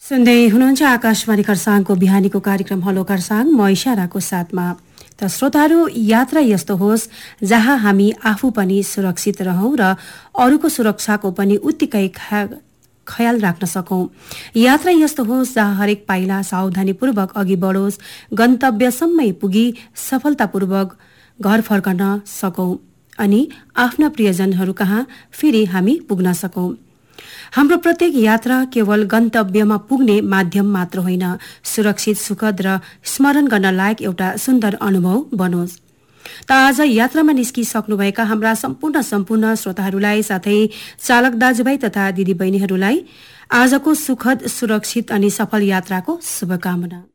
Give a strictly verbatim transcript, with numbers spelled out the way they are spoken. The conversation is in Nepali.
सुन्दै हुनुहुन्छ आकाशवाणी खरसाङको बिहानीको कार्यक्रम हलो खरसाङ म इशाराको साथमा। त श्रोताहरू, यात्रा यस्तो होस् जहाँ हामी आफू पनि सुरक्षित रहौं र अरूको सुरक्षाको पनि उत्तिकै ख्याल राख्न सकौं। यात्रा यस्तो होस् जहाँ हरेक पाइला सावधानीपूर्वक अघि बढोस्, गन्तव्यसम्मै पुगी सफलतापूर्वक घर फर्कन सकौं अनि आफ्ना प्रियजनहरू कहाँ फेरि हामी पुग्न सकौं। हाम्रो प्रत्येक यात्रा केवल गन्तव्यमा पुग्ने माध्यम मात्र होइन, सुरक्षित, सुखद र स्मरण गर्न लायक एउटा सुन्दर अनुभव बनोस्। त आज यात्रामा निस्किसक्नुभएका हाम्रा सम्पूर्ण सम्पूर्ण श्रोताहरूलाई साथै चालक दाजुभाइ तथा दिदी बहिनीहरूलाई आजको सुखद, सुरक्षित अनि सफल यात्राको शुभकामना।